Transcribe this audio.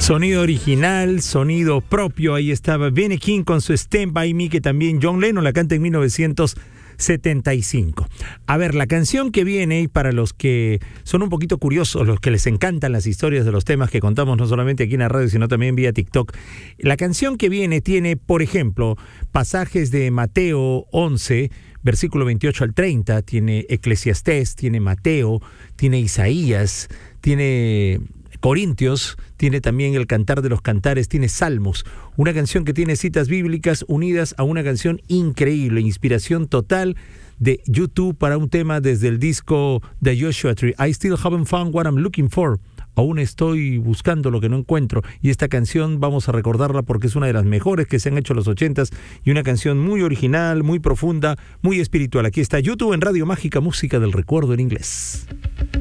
Sonido original, sonido propio. Ahí estaba Benny King con su Stand By Me, que también John Lennon la canta en 1975. A ver, la canción que viene, y para los que son un poquito curiosos, los que les encantan las historias de los temas que contamos no solamente aquí en la radio, sino también vía TikTok, la canción que viene tiene, por ejemplo, pasajes de Mateo 11, versículo 28 al 30, tiene Eclesiastés, tiene Mateo, tiene Isaías, tiene Corintios, tiene también el Cantar de los Cantares, tiene Salmos, una canción que tiene citas bíblicas unidas a una canción increíble, inspiración total de YouTube para un tema desde el disco de Joshua Tree. I still haven't found what I'm looking for. Aún estoy buscando lo que no encuentro. Y esta canción vamos a recordarla porque es una de las mejores que se han hecho en los 80s y una canción muy original, muy profunda, muy espiritual. Aquí está YouTube en Radio Mágica, música del recuerdo en inglés.